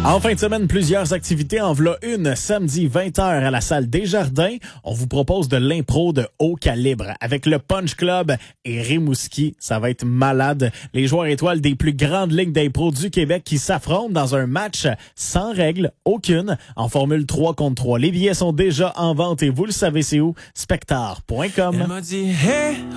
En fin de semaine, plusieurs activités. En v'là une, samedi 20h à la salle Desjardins. On vous propose de l'impro de haut calibre avec le Punch Club et Rimouski. Ça va être malade. Les joueurs étoiles des plus grandes ligues d'impro du Québec qui s'affrontent dans un match sans règles, aucune, en formule 3 contre 3. Les billets sont déjà en vente et vous le savez c'est où? Spectar.com. Elle m'a dit, hey!